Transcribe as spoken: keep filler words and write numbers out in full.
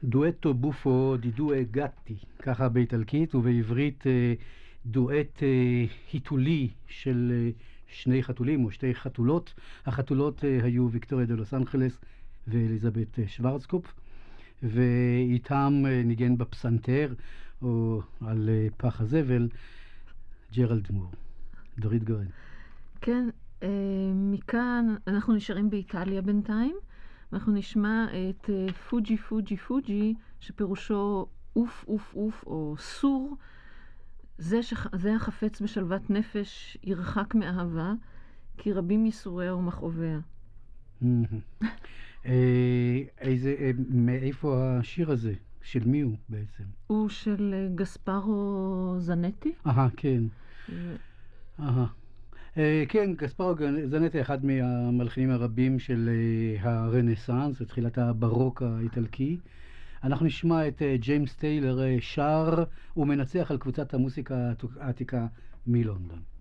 דואטו בופו די דואה גאטי, ככה באיטלקית, ובעברית דואט היתולי של שני חתולים או שתי חתולות. החתולות היו ויקטוריה דה לוס אנג'לס ואליזבת שוורצקופף, ואיתם ניגן בפסנתר או על פח הזבל ג'רלד מור. דורית גורן. כן, מכאן אנחנו נשארים באיטליה בינתיים, אנחנו נשמע את פוג'י פוג'י פוג'י, שפירושו אוף אוף אוף או סור. זה, שח... זה החפץ בשלוות נפש ירחק מאהבה, כי רבים ייסוריה ומכאוביה. איזה, מאיפה השיר הזה? של מי הוא בעצם? הוא של גספרו זנטי. אהה, כן. אהה. כן, גספרו זנטי, אחד מהמלחינים הרבים של הרנסאנס, תחילת הברוק האיטלקי. אנחנו נשמע את ג'יימס טיילר שר ומנצח על קבוצת המוסיקה העתיקה מלונדון.